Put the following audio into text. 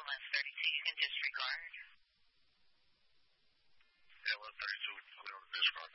LS 32, you can disregard. LS 32, put on the discard.